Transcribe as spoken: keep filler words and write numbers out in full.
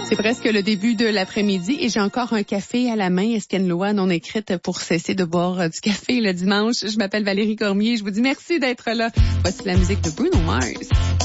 C'est presque le début de l'après-midi et j'ai encore un café à la main. Est-ce qu'il y a une loi non écrite pour cesser de boire du café le dimanche? Je m'appelle Valérie Cormier. Je vous dis merci d'être là. Voici la musique de Bruno Mars.